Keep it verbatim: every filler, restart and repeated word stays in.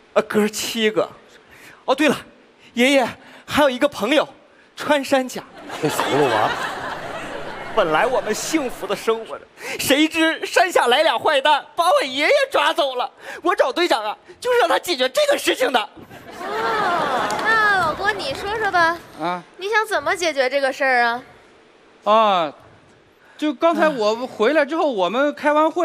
呃，哥七个。哦，对了，爷爷还有一个朋友，穿山甲。 这葫芦娃。 本来我们幸福的生活着，谁知山下来俩坏蛋，把我爷爷抓走了。我找队长啊，就是让他解决这个事情的。 哦，那老郭你说说吧。 啊你想怎么解决这个事儿啊？ 啊，就刚才我回来之后，我们开完会。